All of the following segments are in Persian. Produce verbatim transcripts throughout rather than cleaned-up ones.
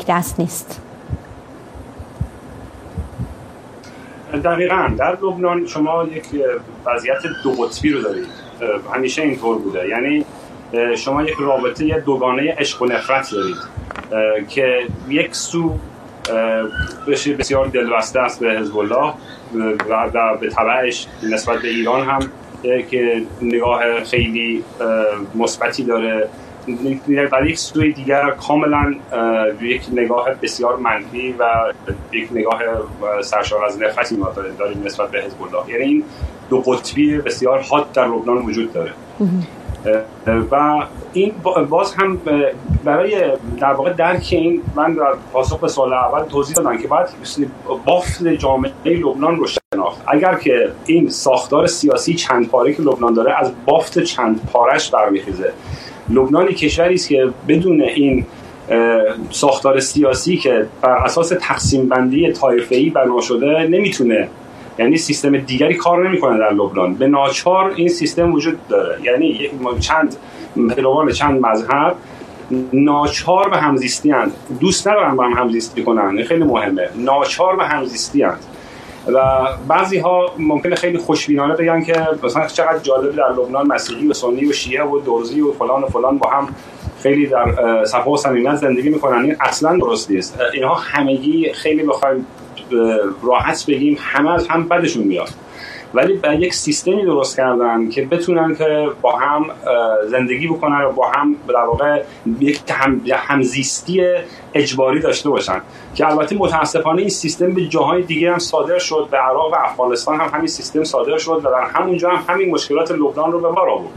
یک دست نیست. دقیقاً در لبنان شما یک وضعیت دو قطبی رو دارید، همیشه اینطور بوده. یعنی شما یک رابطه دوگانه عشق و نفرت دارید که یک سو بسیار دلبسته است به حزب الله و به تبعش نسبت به ایران هم که نگاه خیلی مثبتی داره، در یک سوی دیگر کاملا یک نگاه بسیار منفی و یک نگاه سرشار از نفرتی ما داریم نسبت به حزب الله. یعنی این دو قطبی بسیار حاد در لبنان وجود داره و این باز هم برای در واقع درک این من در پاسخ به سوال اول توضیح دادم که باید بافت جامعه لبنان رو شناخت. اگر که این ساختار سیاسی چند پاره که لبنان داره از بافت چند پارش برمیخیزه، لبنان کشوری است که بدون این ساختار سیاسی که بر اساس تقسیم بندی طایفه‌ای بنا شده نمیتونه، یعنی سیستم دیگری کار نمیکنه در لبنان. به ناچار این سیستم وجود داره، یعنی چند پیروان چند مذهب ناچار به همزیستی اند، دوست ندارن با هم همزیستی کنن، خیلی مهمه، ناچار به همزیستی اند. و بعضی ها ممکنه خیلی خوشبینانه بگن که مثلا چقدر جالب در لبنان مسیحی و سنی و شیعه و درزی و فلان و فلان با هم خیلی در صفا و صمیمیت زندگی میکنن. این اصلا درست نیست. اینها همگی خیلی بخوایم راحت بگیم همه از هم بدشون میاد، ولی با یک سیستمی درست کردن که بتونن که با هم زندگی بکنن و با هم در واقع یک هم همزیستی اجباری داشته باشن که البته متاسفانه این سیستم به جاهای دیگه هم صادر شد، به عراق و افغانستان هم همین سیستم صادر شد و در همونجا هم همین مشکلات لبنان رو به بار آورد.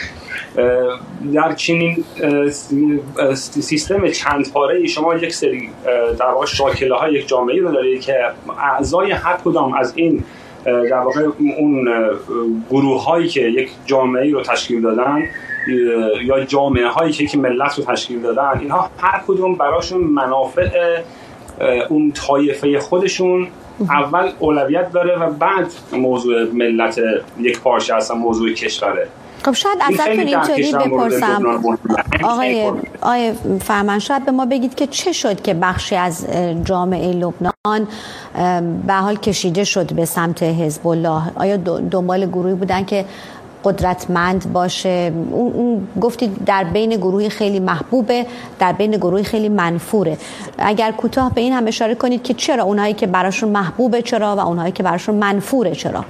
در چنین سیستم چند پاره‌ای شما یک سری در واقع شاکله‌های یک جامعه‌ای رو دارید که اعضای هر کدام از این در واقع اون گروه هایی که یک جامعه رو تشکیل دادن یا جامعه هایی که یک ملت رو تشکیل دادن، اینها هر کدوم براشون منافع اون طایفه خودشون اول اولویت داره و بعد موضوع ملت یک پارچه اصلا موضوع کشوره. خب شاید ازتون اینطوری بپرسم آقای آقای فرمند، شاید به ما بگید که چه شد که بخشی از جامعه لبنان به حال کشیده شد به سمت حزب الله؟ آیا دنبال گروهی بودن که قدرتمند باشه؟ اون, اون گفتید در بین گروهی خیلی محبوبه، در بین گروهی خیلی منفوره. اگر کوتاه به این هم اشاره کنید که چرا اونهایی که براشون محبوبه چرا و اونهایی که براشون منفوره چرا؟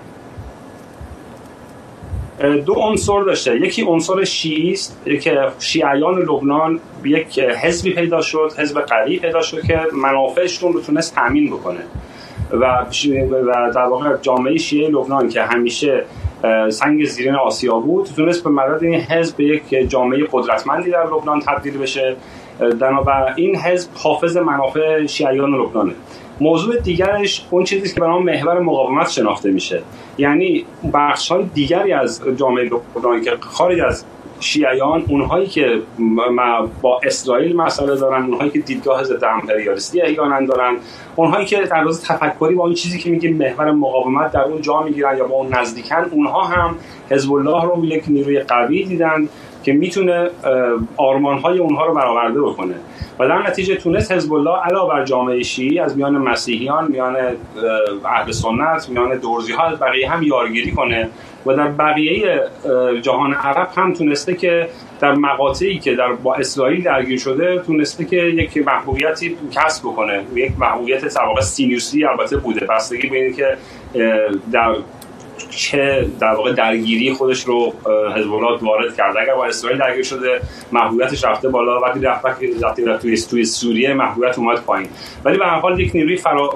دو عنصر داشته. یکی عنصر شیعی است که شیعیان لبنان یک حزبی پیدا شد، حزب قوی پیدا شد که منافعشون رو تونست تامین بکنه و در واقع جامعه شیعه لبنان که همیشه سنگ زیرین آسیا بود تونست به مدد این حزب یک جامعه قدرتمندی در لبنان تبدیل بشه. بنابراین این حزب حافظ منافع شیعیان لبنانه. موضوع دیگرش اون چیزی که به نام محور مقاومت شناخته میشه، یعنی بخش‌های دیگری از جامعه لبنان که خارج از شیعیان، اونهایی که با اسرائیل مسئله دارن، اونهایی که دیدگاه ضد امپریالیستی احیانا دارن، اونهایی که در راز تفکری با این چیزی که میگیم محور مقاومت در اون جا میگیرن یا با اون نزدیکن، اونها هم حزب الله رو یک نیروی قوی دیدن که میتونه آرمان‌های اونها رو برآورده بکنه و در نتیجه تونست حزب الله علاوه بر جامعه شیعی از میان مسیحیان، میان اهل سنت، میان درزی‌ها، از بقیه هم یارگیری کنه و در بقیه جهان عرب هم تونسته که در مقاطعی که در با اسرائیل درگیر شده تونسته که یک محبوبیتی کسب بکنه. یک محبوبیت در واقع سینوسی البته بوده، بستگی به اینه که در چه در واقع درگیری خودش رو حزب الله وارد کرده. اگر با اسرائیل درگیر شده محبوبیتش رفته بالا، وقتی رفت وقتی رفت توی توی سوریه محبوبیت اومد پایین، ولی به هر حال یک نیروی فرا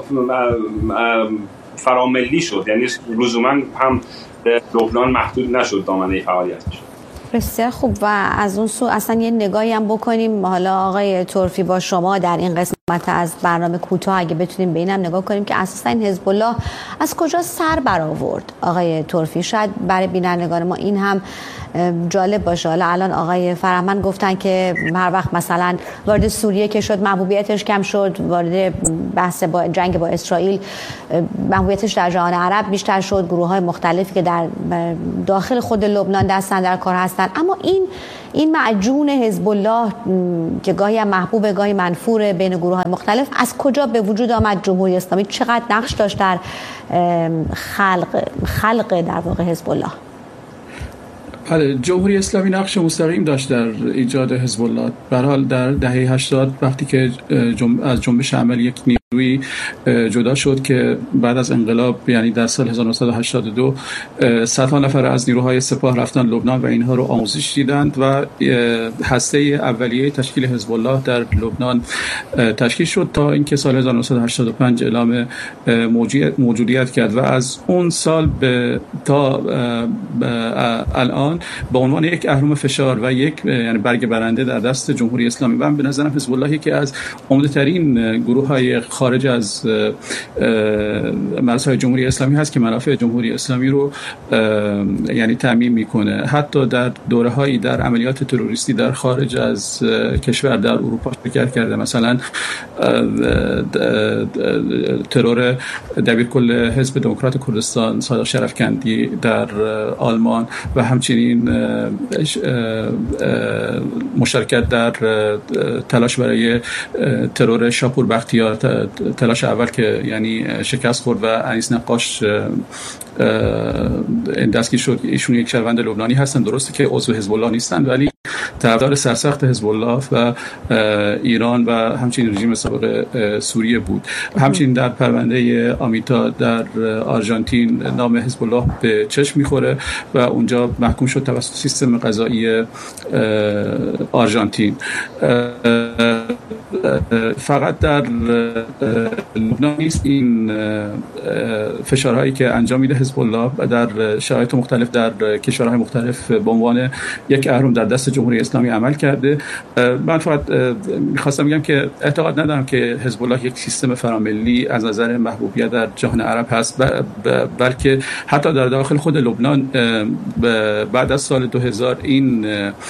فراملی شد، یعنی لزوما هم لبنان محدود نشد دامنه فعالیتش. بسیار خوب. و از اون سو اصلا یه نگاهی هم بکنیم حالا آقای طرفی با شما در این قسمت از برنامه کوتاه، اگه بتونیم به اینم نگاه کنیم که اساسا این حزب الله از کجا سر برآورد. آقای طرفی شاید برای بینندگان ما این هم جالب باشه. حالا الان آقای فرهمند گفتن که هر وقت مثلا وارد سوریه که شد محبوبیتش کم شد، وارد بحث با جنگ با اسرائیل محبوبیتش در جهان عرب بیشتر شد، گروه های مختلفی که در داخل خود لبنان دستن در کار هستن. اما این این معجون حزب الله که گاهی محبوب گاهی منفور بین گروه های مختلف از کجا به وجود آمد؟ جمهوری اسلامی چقدر نقش داشت در خلق خلق در واقع حزب الله؟ بله، جمهوری اسلامی نقش مستقیم داشت در ایجاد حزب الله. به هر حال در دهه هشتاد وقتی که جنب از جنبش عمل یک نیروی جدا شد که بعد از انقلاب، یعنی در سال هزار و نهصد و هشتاد و دو صدها نفر از نیروهای سپاه رفتن لبنان و اینها رو آموزش دیدند و هسته اولیه تشکیل حزب الله در لبنان تشکیل شد تا اینکه سال هزار و نهصد و هشتاد و پنج اعلام موجودیت کرد و از اون سال به تا الان به عنوان یک اهرم فشار و یک یعنی برگ برنده در دست جمهوری اسلامی. و من به نظرم حزب الله یکی از عمده‌ترین گروه‌های خارج از مرزهای جمهوری اسلامی هست که منافع جمهوری اسلامی رو یعنی تامین میکنه. حتی در دوره‌هایی در عملیات تروریستی در خارج از کشور در اروپا شرکت کرده، مثلا ترور دبیرکل حزب دموکرات کردستان صادق شرفکندی در آلمان و همچنین مشارکت در تلاش برای ترور شاپور بختیار، تلاش اول که یعنی شکست خورد و انیس نقاش دستگیر شد. ایشون یک شهروند لبنانی هستن، درسته که عضو حزب الله نیستن ولی طرفدار سرسخت حزب الله و ایران و همچنین رژیم سابق سوریه بود. همچنین در پرونده آمیتا در آرژانتین نام حزب الله به چشم میخوره و اونجا محکوم شد توسط سیستم قضایی آرژانتین. فقط در لبنان نیست این فشارهایی که انجام میده حزب الله و در شرایط مختلف در کشورهای مختلف به عنوان یک اهرم در دست جمهوری اسلامی عمل کرده. من فقط میخواستم بگم که اعتقاد ندارم که حزب الله یک سیستم فراملی از نظر محبوبیت در جهان عرب هست، بلکه حتی در داخل خود لبنان بعد از سال دو هزار این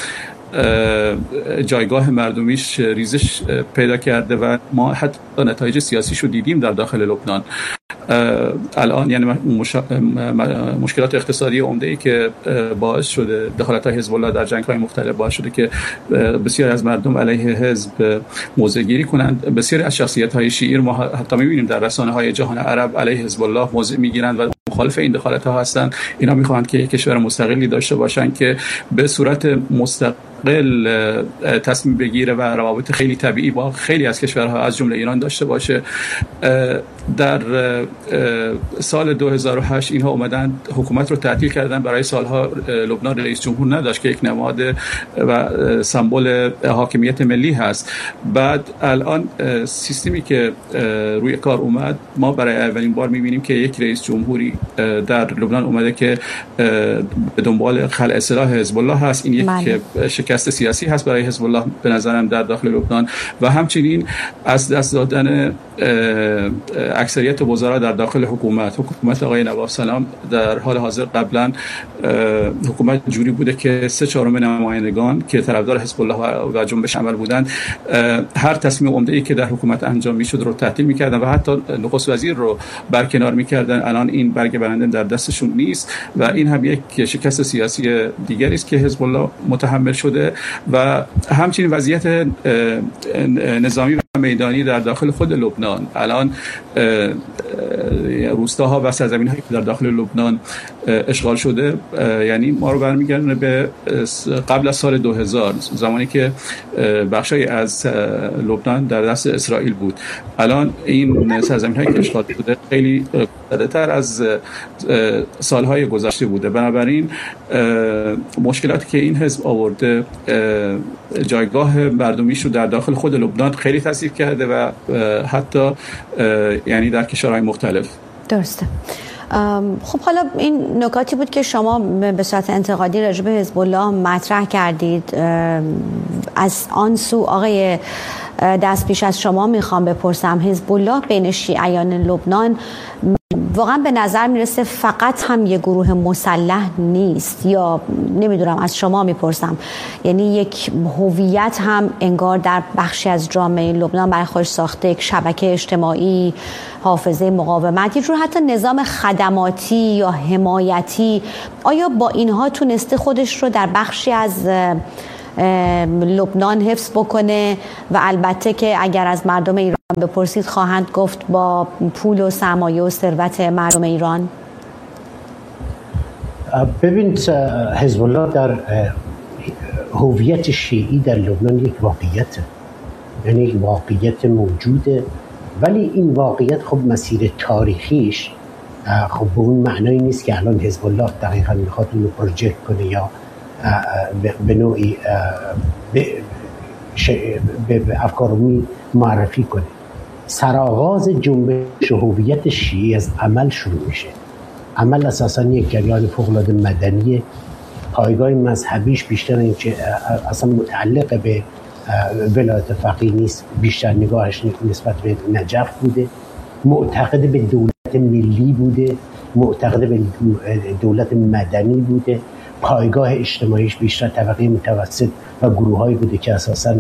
جایگاه مردمیش ریزش پیدا کرده و ما حتی نتایج سیاسیش رو دیدیم در داخل لبنان. الان یعنی مش... مشکلات اقتصادی عمده‌ای که باعث شده دخالت‌های حزب الله در جنگ‌های مختلف باعث شده که بسیاری از مردم علیه حزب موضع گیری کنند. بسیاری از شخصیت‌های شیعی ما حتی می‌بینیم در رسانه‌های جهان عرب علیه حزب الله موضع می‌گیرند و مخالف این دخالت‌ها هستند. اینا می‌خواهند که یک کشور مستقلی داشته باشند که به صورت مستقل تصمیم بگیره و روابط خیلی طبیعی با خیلی از کشورها از جمله ایران داشته باشه. در سال دو هزار و هشت اینها اومدن حکومت رو تعطیل کردن. برای سالها لبنان رئیس جمهور نداشت که یک نماد و سمبل حاکمیت ملی هست. بعد الان سیستمی که روی کار اومد، ما برای اولین بار می‌بینیم که یک رئیس جمهوری در لبنان اومده که به دنبال خلع اصلاح حزب الله هست. این یک مالی. شکست سیاسی هست برای حزب الله به نظرم در داخل لبنان و همچنین از دست دادن اکثریت وزرا در داخل حکومت. حکومت آقای نواب سلام در حال حاضر قبلا حکومت جوری بوده که سه چهارم نمایندگان که طرفدار حزب الله و جنبش عمل بودند هر تصمیم عمده‌ای که در حکومت انجام میشد رو تعطیل میکردن و حتی نخست وزیر رو برکنار میکردن. الان این برگ برنده در دستشون نیست و این هم یک شکست سیاسی دیگری است که حزب الله متحمل شده و همچنین وضعیت نظامی و میدانی در داخل خود لبنان. الان روستاها و سرزمین‌هایی که در داخل لبنان اشغال شده یعنی ما رو برمیگردونه به قبل از سال دو هزار، زمانی که بخشی از لبنان در دست اسرائیل بود. الان این سرزمین‌هایی که اشغال شده خیلی بدتر از سالهای گذشته بوده. بنابراین مشکلاتی که این حزب آورده جایگاه مردمیش رو در داخل خود لبنان خیلی تضعیف کرده و حتی یعنی در کشورهای مختلف. درسته. خب حالا این نکاتی بود که شما به صورت انتقادی راجع به حزب الله مطرح کردید. از آن سو آقای دست پیش از شما میخوام بپرسم، حزب الله بین شیعیان لبنان واقعا به نظر میرسه فقط هم یه گروه مسلح نیست، یا نمیدونم از شما میپرسم، یعنی یک هویت هم انگار در بخشی از جامعه لبنان برای خودش ساخته، یک شبکه اجتماعی، حافظه مقاومت، یه جور حتی نظام خدماتی یا حمایتی. آیا با اینها تونسته خودش رو در بخشی از لبنان حفظ بکنه؟ و البته که اگر از مردم ایران بپرسید خواهند گفت با پول و سرمایه و ثروت مردم ایران. ببینید، حزب الله در هویت شیعی در لبنان یک واقعیته، یعنی یک واقعیت موجوده، ولی این واقعیت خب مسیر تاریخیش خب به اون معنایی نیست که الان حزب الله دقیقاً میخواد اونو پروژکت کنه یا به نوعی به افکار معرفی کنه. سرآغاز جنبش هویت شیعی از عمل شروع میشه. عمل اساساً یک جریان فوق‌العاده مدنی، پایگاه مذهبیش بیشتر این که اصلا متعلق به ولایت فقیه نیست، بیشتر نگاهش نسبت به نجف بوده، معتقد به دولت ملی بوده، معتقد به دولت مدنی بوده، پایگاه اجتماعیش بیشتر طبقه متوسط و گروهایی بوده که اساساً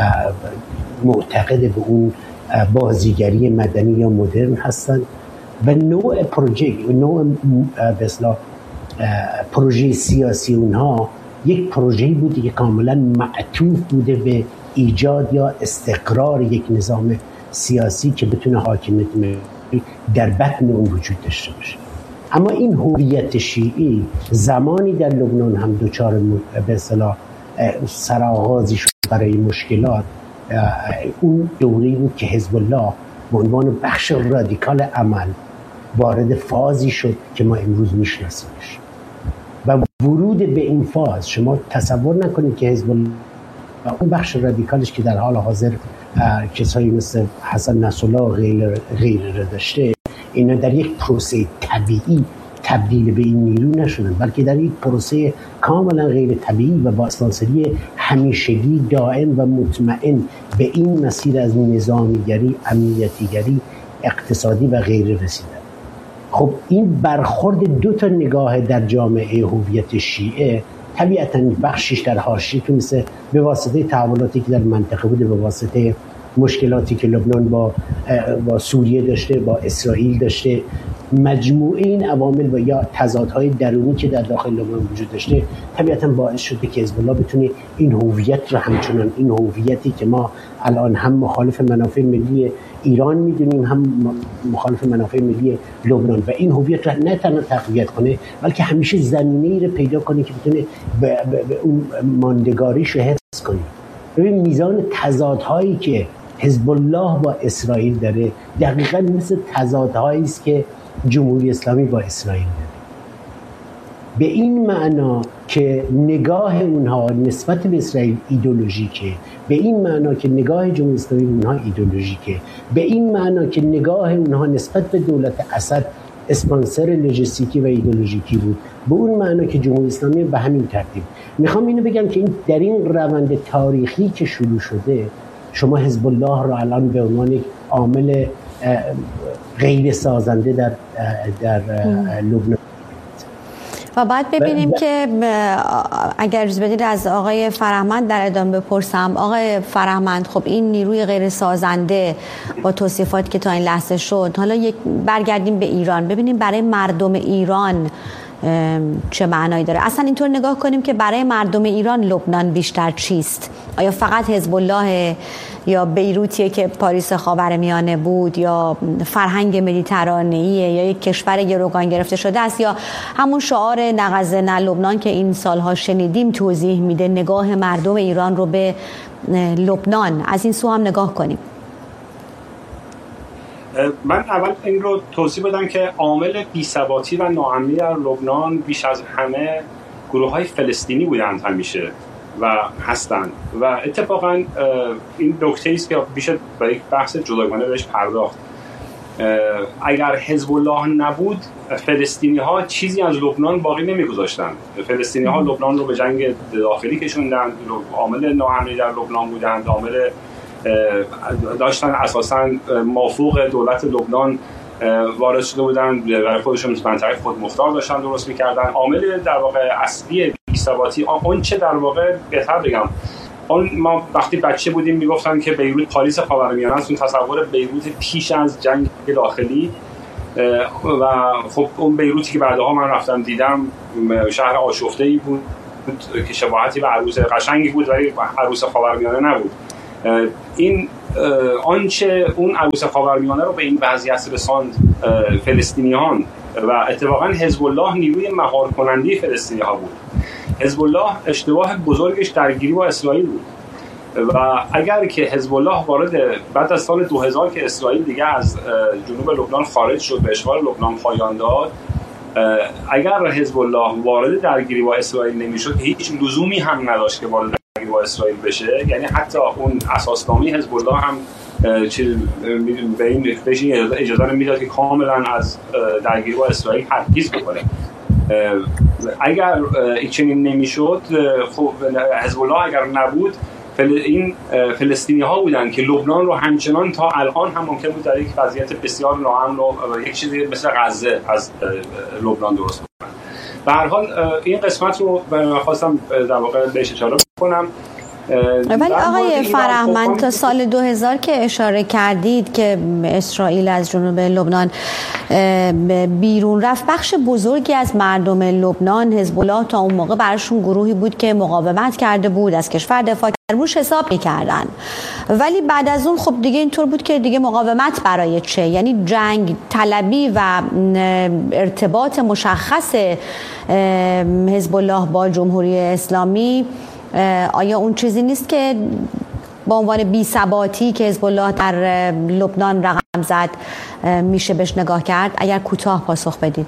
معتقد به اون بازیگری مدنی یا مدرن هستن و نوع پروژه نوع به اصطلاح پروژه سیاسی اونها یک پروژه بوده که کاملا معطوف بوده به ایجاد یا استقرار یک نظام سیاسی که بتونه حاکمیت در بطن اون وجود داشته باشه. اما این هویت شیعی زمانی در لبنان هم دوچار به اصطلاح سرآغازی شد برای مشکلات، اون دوره‌ای بود که حزب الله به عنوان بخش رادیکال عمل وارد فازی شد که ما امروز میشناسیمش و ورود به این فاز، شما تصور نکنید که حزب الله و اون بخش رادیکالش که در حال حاضر کسایی مثل حسن نصرالله و غیر غیره داشته، اینا در یک پروسه طبیعی تبدیل به این نیرو نشدن، بلکه در یک پروسه کاملا غیر طبیعی و با اسپانسری همیشگی دائم و مطمئن به این مسیر از نظامیگری، امنیتیگری، اقتصادی و غیره رسیدن. خب این برخورد دو تا نگاه در جامعه هویت شیعه طبیعتاً بخشش در حاشیه که مثل به واسطه تحولاتی که در منطقه بوده، به واسطه مشکلاتی که لبنان با با سوریه داشته، با اسرائیل داشته، مجموعه این عوامل و یا تضادهای درونی که در داخل لبنان وجود داشته طبیعتاً باعث شده که حزب الله بتونه این هویت رو همچنان، این هویتی که ما الان هم مخالف منافع ملی ایران میدونیم، هم مخالف منافع ملی لبنان، و این هویت رو نه تنها تقویت کنه بلکه همیشه زمینه‌ای رو پیدا کنه که بتونه به, به, به اون ماندگاریش رو حفظ کنه. ببین میزان تضادهایی که حزب الله با اسرائیل داره دقیقاً مثل تضادهایی است که جمهوری اسلامی با اسرائیل داره. به این معنا که نگاه اونها نسبت به اسرائیل ایدئولوژیکه، به این معنا که نگاه جمهوری اسلامی به اونها ایدئولوژیکه، به این معنا که نگاه اونها نسبت به دولت اسد اسپانسر لوجستیکی و ایدئولوژیکی بود، به اون معنا که جمهوری اسلامی به همین ترتیب. میخوام اینو بگم که این در این روند تاریخی که شروع شده، شما حزب الله رو الان به عنوان یک عامل غیر سازنده در در لبنان و بعد ببینیم ب... که اگر اجازه بدید از آقای فرهمند در ادامه بپرسم. آقای فرهمند، خب این نیروی غیر سازنده با توصیفاتی که تا این لحظه شد، حالا یک برگردیم به ایران ببینیم برای مردم ایران چه معنایی داره. اصلا اینطور نگاه کنیم که برای مردم ایران لبنان بیشتر چیست؟ آیا فقط حزب الله یا بیروتیه که پاریس خاورمیانه بود، یا فرهنگ مدیترانه‌ایه، یا یک کشور گروگان گرفته شده است، یا همون شعار نغزه نه لبنان که این سالها شنیدیم توضیح میده نگاه مردم ایران رو به لبنان؟ از این سو هم نگاه کنیم. من اول این رو توضیح بدم که عامل بی‌ثباتی و ناامنی در لبنان بیش از همه گروه‌های فلسطینی بودند همیشه و هستند، و اتفاقا این نکته است که میشه برای یک بحث جداگانه بهش پرداخت. اگر حزب الله نبود، فلسطینی‌ها چیزی از لبنان باقی نمی‌گذاشتند. فلسطینی‌ها لبنان رو به جنگ داخلی کشوندن، عامل ناامنی در لبنان بودند، عامل داشتن اساساً مافوق دولت لبنان وارد شده بودن، برای خودشون منطقه خودمختار داشتن درست می‌کردن. عامل در واقع اصلی بی‌ثباتی اون چه در واقع بهتر بگم، اون ما وقتی بچه بودیم میگفتن که بیروت پاریس خاورمیانه است، اون تصور بیروت پیش از جنگ داخلی و خب اون بیروتی که بعدها من رفتم دیدم شهر آشفته‌ای بود که شباهتی به عروس قشنگی بود ولی عروس خاورمیانه نبود. این آنچه اون عروس خاورمیانه رو به این وضعیت رساند فلسطینیان و اتفاقا حزب الله نیروی مهار کننده فلسطینی‌ها بود. حزب الله اشتباه بزرگش درگیری با اسرائیل بود و اگر که حزب الله وارد بعد از سال دو هزار که اسرائیل دیگه از جنوب لبنان خارج شد، به اشغال لبنان پایان داد، اگر حزب الله وارد درگیری با اسرائیل نمیشد هیچ لزومی هم نداشت که وارد درگیری با اسرائیل بشه. یعنی حتی اون اساسنامه حزب الله هم چیز به این بهش اجازه نمیداد که کاملا از درگیری با اسرائیل پرهیز بکنه. اگر چنین نمیشد، خب حزب الله اگر نبود فل... این فلسطینی ها بودن که لبنان رو همچنان تا الان هم ممکن بود در یک وضعیت بسیار ناامن و یک چیزی مثل غزه از لبنان درست کنن. به هر حال این قسمت رو خواستم در واقع بهش اشاره کنم. ولی آقای فرهمند تا سال دو هزار که اشاره کردید که اسرائیل از جنوب لبنان بیرون رفت، بخش بزرگی از مردم لبنان حزب الله تا اون موقع براشون گروهی بود که مقاومت کرده بود، از کشور دفاع کرده، روش حساب می‌کردن. ولی بعد از اون خب دیگه اینطور بود که دیگه مقاومت برای چه؟ یعنی جنگ طلبی و ارتباط مشخص حزب الله با جمهوری اسلامی آیا اون چیزی نیست که با عنوان بی‌ثباتی که حزب الله در لبنان رقم زد میشه بهش نگاه کرد؟ اگر کوتاه پاسخ بدید.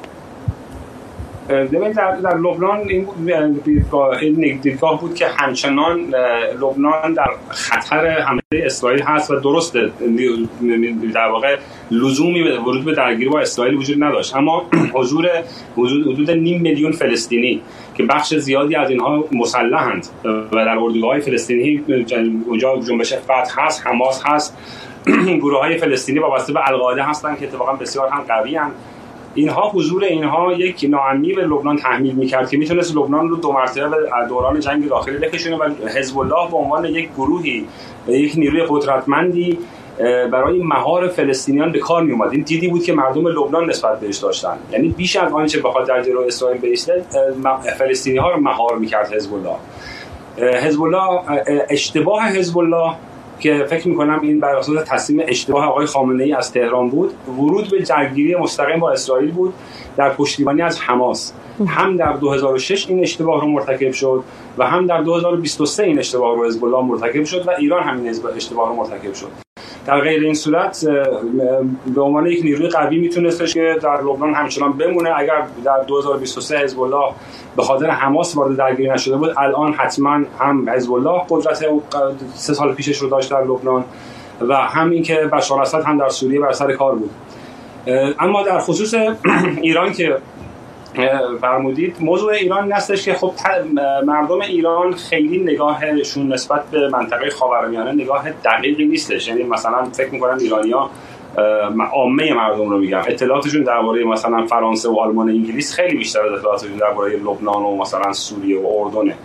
ببینید در, در لبنان این دیدگاه, این دیدگاه بود که همچنان لبنان در خطر حمله اسرائیل هست و درسته در واقع لزومی به ورود به درگیری با اسرائیل وجود نداشت، اما حضور حدود نیم میلیون فلسطینی که بخش زیادی از اینها مسلحند و در اردوگاه‌های فلسطینی اونجا جنبش فتح هست، حماس هست، گروه‌های فلسطینی وابسته به القاعده هستند که اتفاقا بسیار هم قوی هستند. اینها حضور اینها یک ناامنی به لبنان تحمیل می‌کرد که میتونست لبنان رو دو مرتبه به دوران جنگ داخلی بکشونه و حزب الله به عنوان یک گروهی، یک نیروی قدرتمندی برای مهار فلسطینیان به کار میومد. این دیدی بود که مردم لبنان نسبت بهش داشتن، یعنی بیش از آنچه بخواد در جلوی اسرائیل بایسته فلسطینی‌ها رو مهار می‌کرد حزب الله. حزب الله اشتباه حزب الله که فکر می‌کنم این بر اساس تصمیم اشتباه آقای خامنه‌ای از تهران بود، ورود به درگیری مستقیم با اسرائیل بود در پشتیبانی از حماس. هم در دو هزار و شش این اشتباه رو مرتکب شد و هم در دو هزار و بیست و سه این اشتباه رو حزب الله مرتکب شد و ایران همین اشتباه رو مرتکب شد. در غیر این صورت به عنوان یک نیروی قوی میتونستش که در لبنان همچنان بمونه. اگر در دو هزار و بیست و سه حزب الله به خاطر حماس وارد درگیری نشده بود، الان حتما هم حزب الله قدرت سه سال پیشش رو داشت در لبنان و هم این که بشار اسد هم در سوریه بر سر کار بود. اما در خصوص ایران که فرمودید، موضوع ایران نستش که خب مردم ایران خیلی نگاهشون نسبت به منطقه خاورمیانه نگاه دقیقی نیستش. یعنی مثلا فکر می‌کنن ایرانی‌ها، عامه مردم رو میگم، اطلاعاتشون درباره مثلا فرانسه و آلمان و انگلیس خیلی بیشتر از اطلاعاتشون درباره لبنان و مثلا سوریه و اردنه.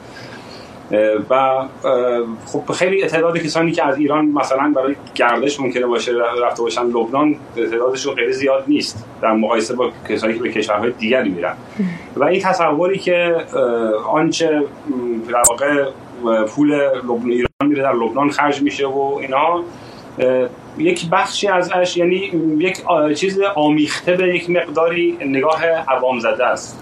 و خب خیلی تعداد کسانی که از ایران مثلا برای گردش ممکنه باشه رفته باشن لبنان، تعدادشون خیلی زیاد نیست در مقایسه با کسانی که به کشورهای دیگری میرن. و این تصوری که آنچه در واقع پول لبنان ایران میره در لبنان خرج میشه و اینا، یک بخشی ازش یعنی یک چیز آمیخته به یک مقداری نگاه عوام زده است.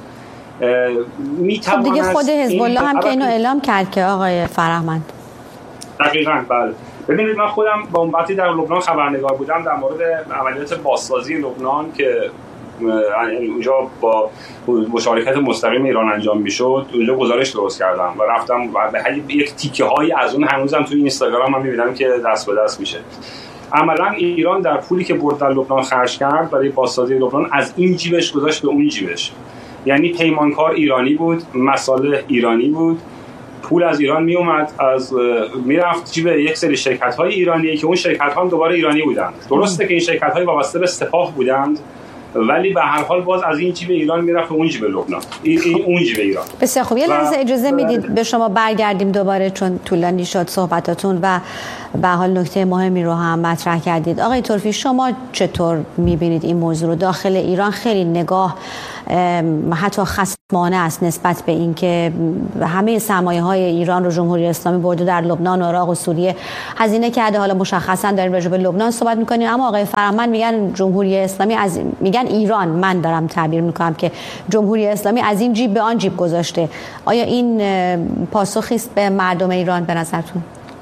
خب دیگه خود حزب الله هم که اینو اعلام کرد که آقای فرهمند. دقیقاً بله. ببینید من خودم با اون وقتی در لبنان خبرنگار بودم در مورد عملیات بازسازی لبنان که اونجا با مشارکت مستقیم ایران انجام میشد، اونجا گزارش درست کردم و رفتم و به یک تیکه هایی از اون هنوزم توی اینستاگرام من میبینم که دست به دست میشه. عملا ایران در پولی که برد در لبنان خرج کرد برای بازسازی لبنان از این جیبش گذاشت به اون جیبش. یعنی پیمانکار ایرانی بود، مصالح ایرانی بود، پول از ایران می اومد، از میرفت جیب یک سری شرکت‌های ایرانی که اون شرکت‌ها هم دوباره ایرانی بودند. درسته که این شرکت‌های وابسته به سپاه بودند ولی به هر حال باز از این جیب ایران میرفت اون جیب لبنان، این این اون جیب ایران. بسیار خوب. یه لحظه اجازه میدید به شما برگردیم دوباره چون طولانی شد صحبتاتون و به حال نکته مهمی رو هم مطرح کردید. آقای طرفی شما چطور میبینید این موضوع رو؟ داخل ایران خیلی نگاه حتی خصمانه است نسبت به این که همه سرمایه های ایران رو جمهوری اسلامی برده در لبنان و عراق و سوریه هزینه کرده. حالا مشخصا داریم راجع به لبنان صحبت میکنیم، اما آقای فرهمند میگن جمهوری اسلامی از میگن ایران، من دارم تعبیر میکنم که جمهوری اسلامی از این جیب به آن جیب گذاشته. آیا این پاسخی است به مردم ایران به نظرتون؟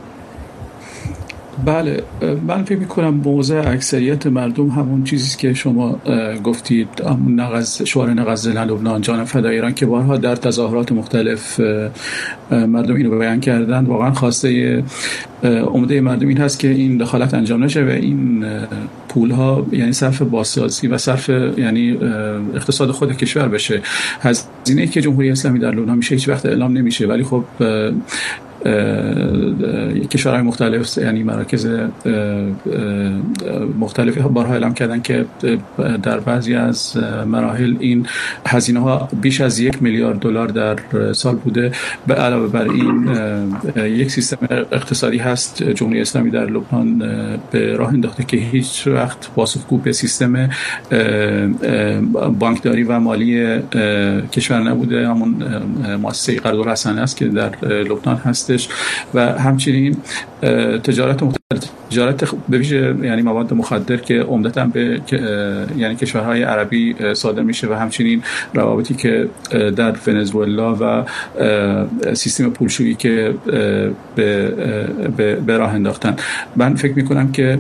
بله، من فکر می‌کنم موضع اکثریت مردم همون چیزی که شما گفتید، همون نغز شعار نغز لبنان جان فدای ایران که بارها در تظاهرات مختلف مردم اینو بیان کردن. واقعا خواسته عمده مردم این هست که این دخالت انجام نشه و این پولها یعنی صرف بازسازی و صرف یعنی اقتصاد خود کشور بشه. هزینه‌ای که جمهوری اسلامی در لبنان میشه هیچ وقت اعلام نمیشه، ولی خب کشورهای مختلف یعنی مراکز مختلفی بارها اعلام کردن که در بعضی از مراحل این هزینه ها بیش از یک میلیارد دلار در سال بوده. به علاوه بر این یک سیستم اقتصادی هست جمهوری اسلامی در لبنان به راه انداخته که هیچ وقت پاسخگو به سیستم بانکداری و مالی کشور نبوده. همون مؤسسه قرض‌الحسنه است که در لبنان هست و همچنین تجارت مختلف، تجارت به ویژه یعنی مواد مخدر که عمدتاً به یعنی کشورهای عربی صادر میشه و همچنین روابطی که در ونزوئلا و سیستم پولشویی که به به راه انداختن. من فکر میکنم که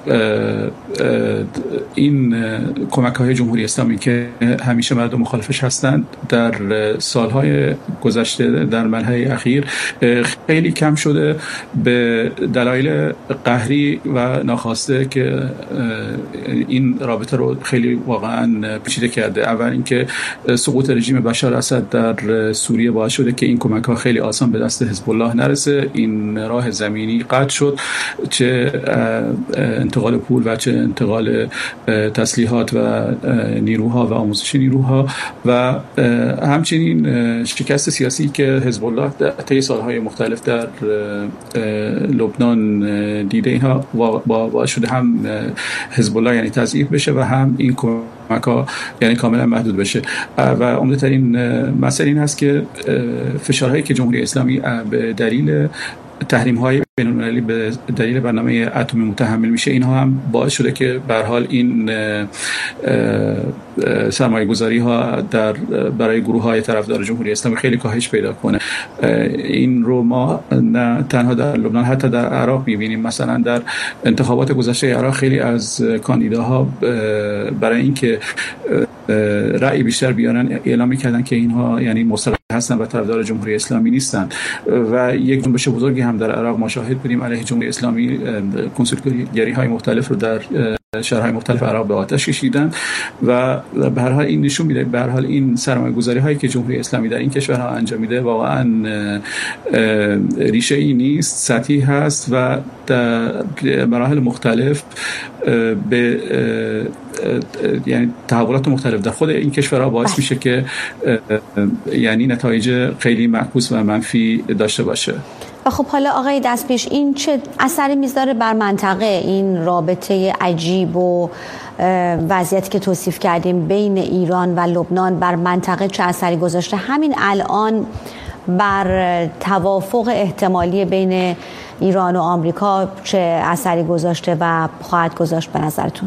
این کمک‌های جمهوری اسلامی که همیشه مردم مخالفش هستند در سالهای گذشته در مرحله اخیر خیلی کم شده به دلایل قهری و ناخواسته که این رابطه رو خیلی واقعا پیچیده کرده. اول اینکه سقوط رژیم بشار اسد در سوریه باعث شده که این کمک‌ها خیلی آسان به دست حزب الله نرسه. این راه زمینی قطع شد، چه انتقال پول و چه انتقال تسلیحات و نیروها و آموزش نیروها و همچنین شکست سیاسی که حزب الله طی سالهای مختلف در لبنان دیده. اینها با شده هم حزب الله یعنی تضعیف بشه و هم این کمک‌ها یعنی کاملا محدود بشه. و عمده‌ترین مسئله این هست که فشارهایی که جمهوری اسلامی به دلیل تحریم‌های بین‌المللی به دلیل برنامه اتمی متحمل میشه، اینها هم باعث شده که به هر حال این سرمایه‌گذاری‌ها در برای گروه‌های طرفدار جمهوری اسلامی خیلی کاهش پیدا کنه. این رو ما نه تنها در لبنان حتی در عراق می‌بینیم. مثلا در انتخابات گذشته عراق خیلی از کاندیداها برای اینکه رأی بیشتر بیارن اعلام می‌کردن که اینها یعنی مستقل هستن و طرفدار جمهوری اسلامی نیستن و یک جنبش بزرگی هم در عراق ما شاهد بودیم علیه جمهوری اسلامی. کنسولگری‌های مختلف رو در شهرهای مختلف عراق به آتش کشیدن و به هر حال این نشون میده به هر حال این سرمایه‌گذاری‌هایی که جمهوری اسلامی در این کشورها انجام میده واقعا ریشه‌ای نیست، سطحی هست و در مراحل مختلف به یعنی تحولات مختلف در خود این کشورها باعث میشه که یعنی نتایج خیلی معکوس و منفی داشته باشه. و خب حالا آقای دستپیش این چه اثری میذاره بر منطقه؟ این رابطه عجیب و وضعیتی که توصیف کردیم بین ایران و لبنان بر منطقه چه اثری گذاشته؟ همین الان بر توافق احتمالی بین ایران و آمریکا چه اثری گذاشته و خواهد گذاشت به نظرتون؟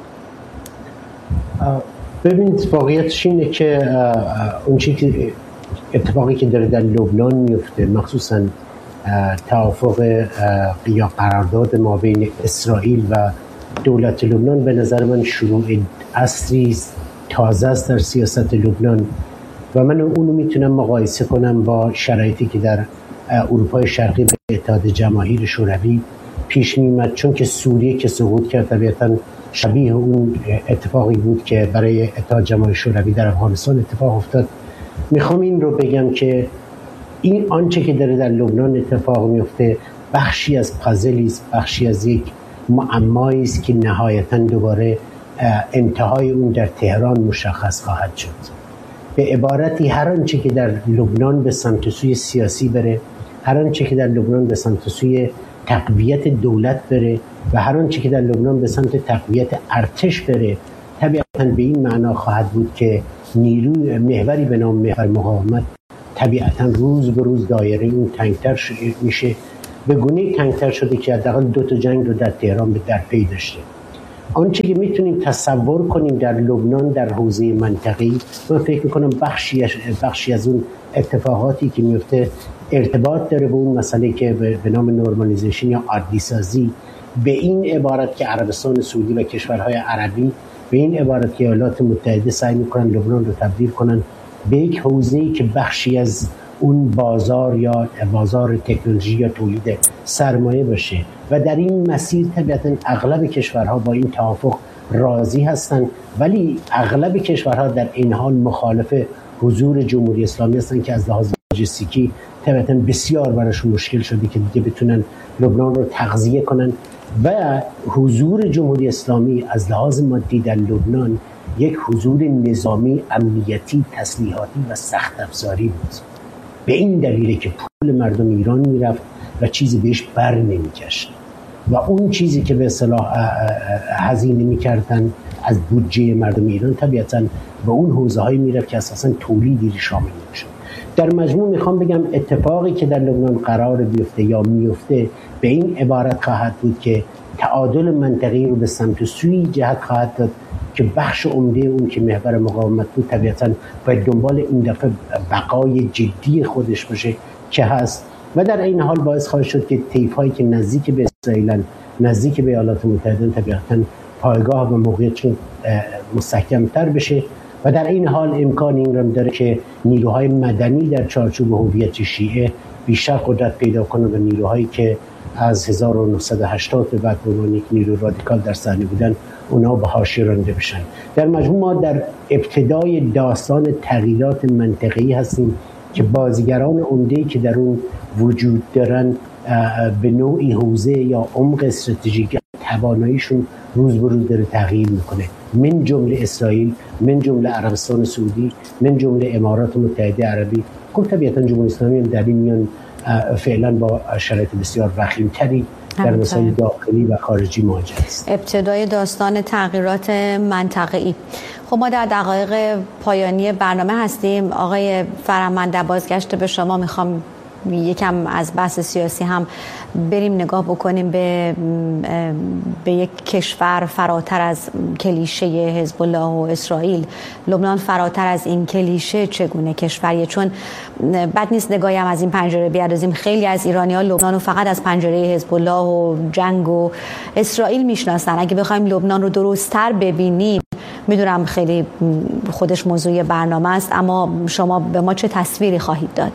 ببینید واقعیتش اینه که اون چیزی که اتفاقی که داره در لبنان میفته، مخصوصاً توافق یا قرارداد ما بین اسرائیل و دولت لبنان، به نظر من شروع عصری تازه است در سیاست لبنان و من اونو میتونم مقایسه کنم با شرایطی که در اروپای شرقی به اتحاد جماهیر شوروی پیش می‌آمد، چون که سوریه که سقوط کرد طبیعتاً شبیه اون اتفاقی بود که برای اتحاد جماهیر شوروی در افغانستان اتفاق افتاد. میخوام این رو بگم که این آنچه که داره در لبنان اتفاق میفته بخشی از پازلی است، بخشی از یک معمایی است که نهایتاً دوباره انتهای اون در تهران مشخص خواهد شد. به عبارتی هر آنچه که در لبنان به سمت سوی سیاسی بره، هر آنچه که در لبنان به سمت سوی تقویت دولت بره و هر آنچه که در لبنان به سمت تقویت ارتش بره، طبیعتاً به این معنا خواهد بود که نیروی محوری به نام محور مقاومت طبیعتاً روز به روز دایره اون تنگتر میشه، به گونه تنگتر شده که حداقل دو تا جنگ رو در تهران به در پی داشته. آنچه که میتونیم تصور کنیم در لبنان در حوزه منطقی، من فکر میکنم بخشی بخشی از اون اتفاقاتی که میفته ارتباط داره به اون مسئله که به نام نورمالیزیشن یا عادی سازی، به این عبارت که عربستان سعودی و کشورهای عربی به این عبارت که ایالات متحده سعی میکنن لبنان رو تبدیل کنن به یک حوزه‌ای که بخشی از اون بازار یا بازار تکنولوژی یا تولید سرمایه باشه و در این مسیر طبیعتاً اغلب کشورها با این توافق راضی هستند، ولی اغلب کشورها در این حال مخالف حضور جمهوری اسلامی هستند که از لحاظ لوجستیکی طبیعتاً بسیار براشون مشکل شده که دیگه بتونن لبنان رو تغذیه کنن و حضور جمهوری اسلامی از لحاظ مادی در لبنان یک حضور نظامی، امنیتی، تسلیحاتی و سخت افزاری بود. به این دلیله که پول مردم ایران میرفت و چیزی بهش بر نمیگشت و اون چیزی که به اصطلاح هزینه میکردن از بودجه مردم ایران طبیعتاً به اون حوزه‌هایی میرفت که اساساً تولیدی شامل نمیشد. در مجموع میخوام بگم اتفاقی که در لبنان قرار بیفته یا میفته به این عبارت خواهد بود که تعادل منطقی رو به سمت سوی جهت خواهد داد که بخش عمده اون که محور مقاومت بود طبیعتاً باید دنبال این دفعه بقای جدی خودش باشه که هست و در این حال باعث خواهد شد که طیف‌هایی که نزدیک به اسرائیل، نزدیک به ایالات متحده طبیعتاً پایگاه و موقعیتشون مستحکم‌تر بشه و در این حال امکان این رو داره که نیروهای مدنی در چارچوب هویت شیعه بیشتر قدرت پیدا کنه و نیروهایی که از هزار و نهصد و هشتاد به بعد به عنوان یک نیرو رادیکال در صحنه بودن اونا به حاشیه رانده بشن. در مجموع ما در ابتدای داستان تغییرات منطقه‌ای هستیم که بازیگران عمده‌ای که در اون وجود دارن به نوعی حوزه یا عمق استراتژیک تواناییشون روز به روز داره تغییر میکنه، من جمله اسرائیل، من جمله عربستان سعودی، من جمله امارات متحده عربی. خب طبیعتا جمهوری اسلامی هم در این میان فعلا با شرایط بسیار وخیم‌تری در مسائل داخلی و خارجی مواجه است. ابتدای داستان تغییرات منطقه‌ای. خب ما در دقایق پایانی برنامه هستیم. آقای فرهمند، بازگشت به شما میخوام یکم از بحث سیاسی هم بریم نگاه بکنیم به به یک کشور فراتر از کلیشه حزب الله و اسرائیل. لبنان فراتر از این کلیشه چگونه کشوریه؟ چون بد نیست نگاهی هم از این پنجره بیاندازیم. خیلی از ایرانی‌ها لبنان رو فقط از پنجره حزب الله و جنگ و اسرائیل میشناسن. اگه بخوایم لبنان رو درست‌تر ببینیم، میدونم خیلی خودش موضوع برنامه است، اما شما به ما چه تصویری خواهید داد؟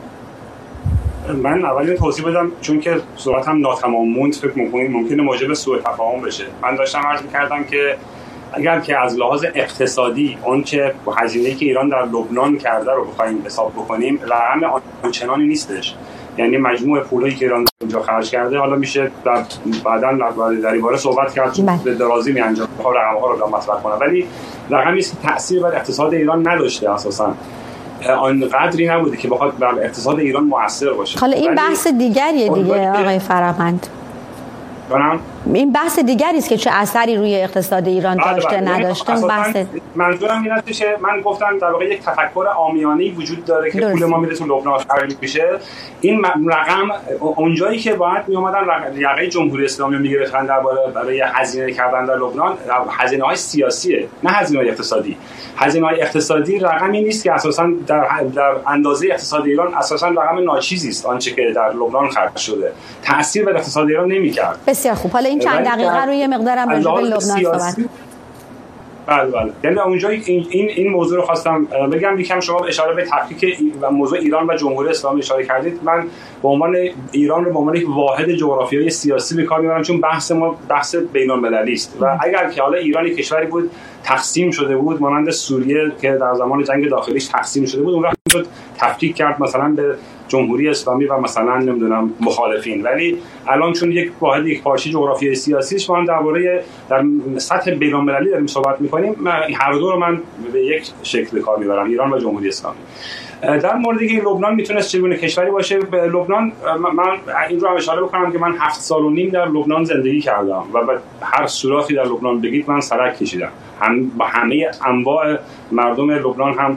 من اول توضیح بدم چون که صورت هم ناتمام موند، فکر می‌کنم ممکنه موجب سوء تفاهم بشه. من داشتم عرض می‌کردم که اگر که از لحاظ اقتصادی اون چه هزینه‌ای که ایران در لبنان کرده رو بخوایم حساب بکنیم، رقم آنچنانی نیستش. یعنی مجموع پولی که ایران اونجا خرج کرده، حالا میشه در بعداً در این باره صحبت کرد، به درازی میانجام رقم‌ها رو مطرح کنم، ولی رقمی است که تأثیر بر اقتصاد ایران نداشته اساساً. آنقدری نبوده که بخواد بر اقتصاد ایران مؤثر باشه. حالا این بحث دیگریه دیگه آقای فرهمند. کنم این بحث دیگری است که چه اثری روی اقتصاد ایران داشته نداشته. اون بحث منظورم این است که من گفتم در واقع یک تفکر عامیانه‌ای وجود داره که درست. پول ما میره تو لبنان خرج میشه. این رقم اونجایی که باید می اومدن یقه جمهوری اسلامی رو میگرفتن درباره برای هزینه کردن در لبنان، هزینه‌های سیاسیه، نه هزینه‌های اقتصادی. هزینه‌های اقتصادی رقمی نیست که اساساً در در اندازه اقتصاد ایران اساساً رقم ناچیزی است آنچه که در لبنان خرج شده. تأثیر بر اقتصاد ایران نمی‌کرد. بسیار خوب. حالا این چند دقیقه روی مقدارم راجع به لبنان صحبت. بله بله. یعنی اونجایی این این این موضوع رو خواستم بگم. یکم شما اشاره به تفکیک و موضوع ایران و جمهوری اسلامی اشاره کردید. من به عنوان ایران رو به عنوان یک واحد جغرافیایی سیاسی به کار میبرم، چون بحث ما بحث بین‌المللی است و اگر که حالا ایران کشوری بود تقسیم شده بود مانند سوریه که در زمان جنگ داخلیش تقسیم شده بود، اون وقت میشد تفکیک کرد مثلا به جمهوری اسلامی و مثلا نمیدونم مخالفین، ولی الان چون یک واحد یک پارچه جغرافیایی سیاسی است، ما هم درباره در سطح بین‌المللی داریم صحبت می‌کنیم. هر دو رو من به یک شکل کار می‌برم، ایران و جمهوری اسلامی. در مورد اینکه لبنان میتونست چگونه کشوری باشه، لبنان، من این رو هم اشاره بکنم که من هفت سال و نیم در لبنان زندگی کردم و به هر سوراخی در لبنان بگید من سرک کشیدم، هم با همه انواع مردم لبنان هم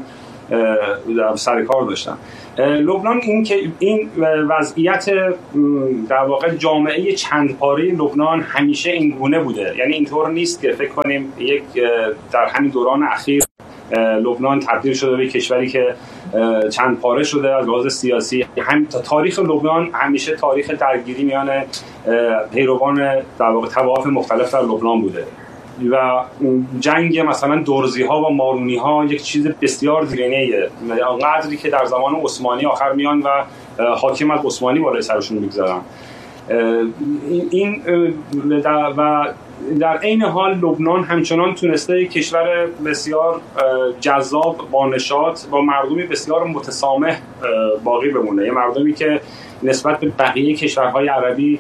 سر کار داشتم. لبنان این که این وضعیت در واقع جامعه چند پاره لبنان همیشه این گونه بوده، یعنی اینطور نیست که فکر کنیم یک در همین دوران اخیر لبنان تبدیل شده به کشوری که چند پاره شده از لحاظ سیاسی. هم تاریخ لبنان همیشه تاریخ درگیری میان پیروان در واقع طوائف مختلف در لبنان بوده و جنگ مثلا درزی ها و مارونی ها یک چیز بسیار دیرینه‌ایه، اونقدری که در زمان عثمانی آخر میان و حاکم از عثمانی بالای سرشون میگذارن. این در و در عین حال لبنان همچنان تونسته کشور بسیار جذاب با نشاط با مردمی بسیار متسامح باقی بمونه، یه مردمی که نسبت به بقیه کشورهای عربی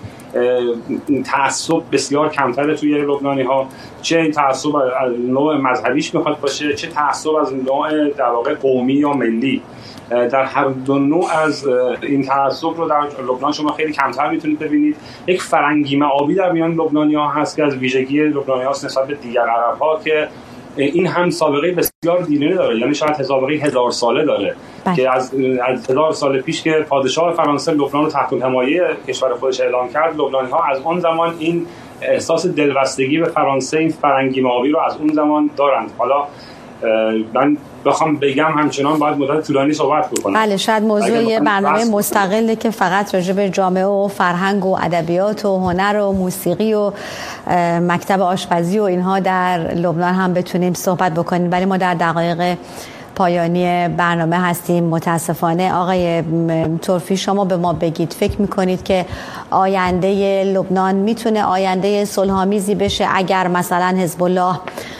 تعصب بسیار کمتره توی لبنانی ها، چه تعصب از نوع مذهبیش میخواد باشه، چه تعصب از نوع در واقع قومی یا ملی. در هر دو نوع از این تعصب رو در لبنان شما خیلی کمتر میتونید ببینید. یک فرنگی معابی در میان لبنانی‌ها هست که از ویژگی لبنانی‌ها است نسبت به دیگر عرب‌ها، که این هم سابقه بسیار دیرینه داره، یعنی شاید سابقه هزار ساله داره بله. که از از هزار سال پیش که پادشاه فرانسه لبنان رو تحت حمایه کشور خودش اعلام کرد، لبنانی‌ها از اون زمان این احساس دلبستگی به فرانسه، این فرنگی معابی رو از اون زمان دارند. حالا من بخوام بگم همچنان باید مدت طولانی صحبت بکنم. بله، شاید موضوع یه برنامه مستقله که فقط راجع به جامعه و فرهنگ و ادبیات و هنر و موسیقی و مکتب آشپزی و اینها در لبنان هم بتونیم صحبت بکنیم، ولی ما در دقایق پایانی برنامه هستیم. متاسفانه آقای طرفی شما به ما بگید، فکر میکنید که آینده لبنان میتونه آینده صلح‌آمیزی بشه اگر مثلا حزب الله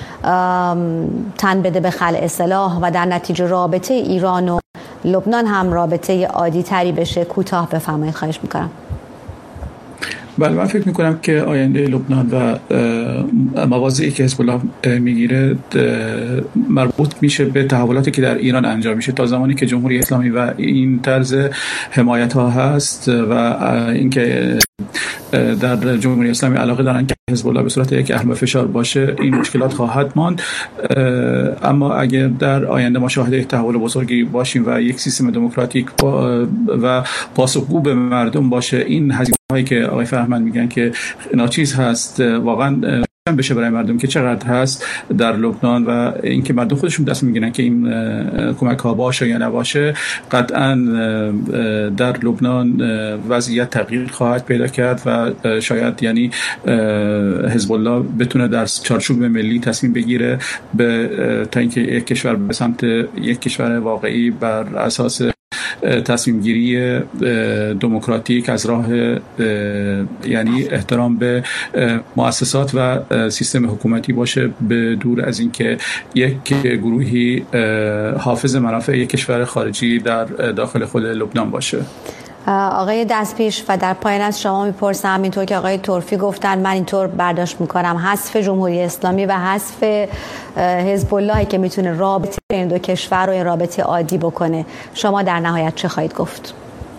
تن بده به خلع سلاح و در نتیجه رابطه ایران و لبنان هم رابطه عادی تری بشه؟ کوتاه بفرمایید، خواهش میکنم. بله، من فکر میکنم که آینده لبنان و مواضعی که حزب الله میگیره مربوط میشه به تحولاتی که در ایران انجام میشه. تا زمانی که جمهوری اسلامی و این طرز حمایت ها هست و اینکه در جمهوری اسلامی علاقه دارن که حزب الله به صورت یک اهل فشار باشه، این مشکلات خواهد ماند. اما اگر در آینده ما شاهد یک تحول بزرگی باشیم و یک سیستم دموکراتیک و پاسخگو به مردم باشه، این هزینه هایی که آقای فرهمند میگن که ناچیز هست واقعا بشه برای مردم که چقدر هست در لبنان و اینکه مردم خودشون دست میگیرن که این کمک ها باشه یا نباشه، قطعا در لبنان وضعیت تغییر خواهد پیدا کرد و شاید یعنی حزب الله بتونه در چارچوب ملی تصمیم بگیره به تا اینکه یک کشور به سمت یک کشور واقعی بر اساس تصمیم گیری دموکراتیک از راه یعنی احترام به مؤسسات و سیستم حکومتی باشه، به دور از اینکه یک گروهی حافظ منافع یک کشور خارجی در داخل خود لبنان باشه. آقای دستپیش، و در پایان از شما میپرسم، اینطور که آقای طرفی گفتن من اینطور برداشت میکنم حذف جمهوری اسلامی و حذف حزب الله که میتونه رابطه این دو کشور رو این رابطه عادی بکنه، شما در نهایت چه خواهید گفت؟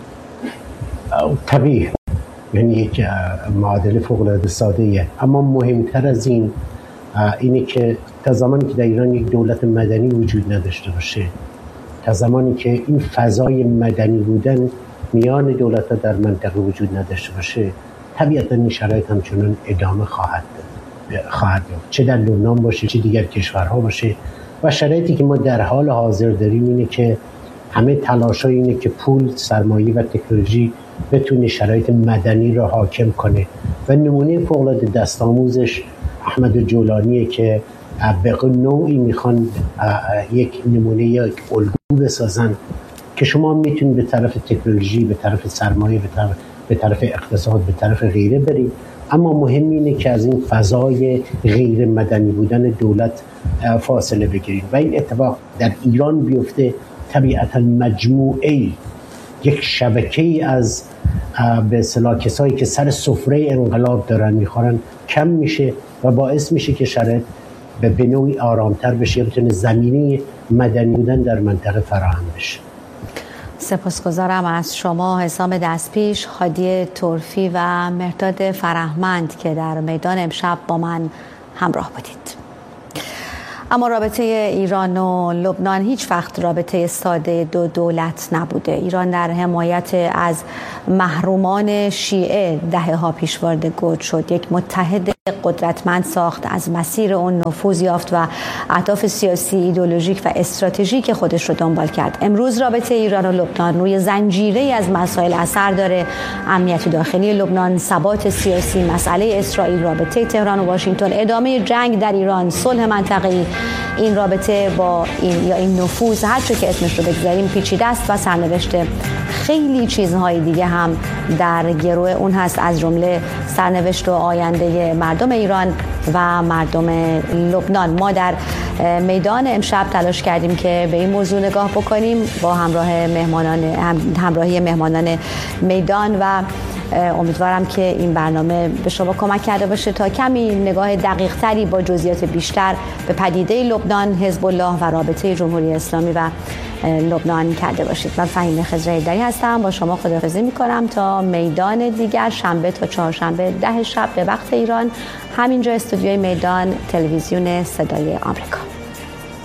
طبیعی، یعنی یک معادله فوق‌العاده ساده‌ایه، اما مهمتر از این اینه که تا زمانی که در ایران یک دولت مدنی وجود نداشته باشه، تا زمانی که این فضای مدنی بودن میان دولت‌ها در منطقه وجود نداشته باشه، طبیعتاً این شرایط همچنان ادامه خواهد خواهد یافت، چه در لبنان باشه چه دیگر کشورها باشه. و شرایطی که ما در حال حاضر داریم اینه که همه تلاش‌ها اینه که پول، سرمایه و تکنولوژی بتونه شرایط مدنی را حاکم کنه و نمونه فوق‌العاده دست‌آموزش احمد جولانیه که به نوعی میخوان یک نمونه یک الگو بسازن که شما میتونید به طرف تکنولوژی، به طرف سرمایه، به طرف به طرف اقتصاد، به طرف غیره برید، اما مهم اینه که از این فضای غیر مدنی بودن دولت فاصله بگیرید و این اتفاق در ایران بیفته. طبیعتا مجموعه‌ای یک شبکه از به اصطلاح کسایی که سر سفره انقلاب دارن میخورن کم میشه و باعث میشه که شرایط به نوعی آرامتر بشه، بتونه زمینه مدنی بودن در منطقه فراهم بشه. سپاسگزارم از شما حسام دستپیش، هادی طرفی و مرداد فرهمند که در میدان امشب با من همراه بودید. اما رابطه ایران و لبنان هیچ وقت رابطه ساده دو دولت نبوده. ایران در حمایت از محرومان شیعه دهه ها پیش وارد گوج شد، یک متحد قدرتمند ساخت، از مسیر اون نفوذ یافت و اهداف سیاسی، ایدئولوژیک و استراتژیک خودش رو دنبال کرد. امروز رابطه ایران و لبنان روی زنجیره از مسائل اثر داره: امنیت داخلی لبنان، ثبات سیاسی، مسئله اسرائیل، رابطه تهران و واشنگتن، ادامه جنگ در ایران، صلح منطقه‌ای. این رابطه با این یا این نفوذ، هر چه که اسمش رو بگذاریم، پیچیده است و سرنوشت خیلی چیزهای دیگه هم در گروه اون هست، از جمله سرنوشت و آینده مردم ایران و مردم لبنان. ما در میدان امشب تلاش کردیم که به این موضوع نگاه بکنیم با همراه مهمانان همراهی مهمانان میدان و امیدوارم که این برنامه به شما کمک کرده باشه تا کمی نگاه دقیق تری با جزئیات بیشتر به پدیده لبنان، حزب الله و رابطه جمهوری اسلامی و لبنان کرده باشید. من فهیمه خضر هیدری هستم، با شما خداحافظی میکنم تا میدان دیگر، شنبه تا چهارشنبه ده شب به وقت ایران، همینجا استودیوی میدان، تلویزیون صدای آمریکا.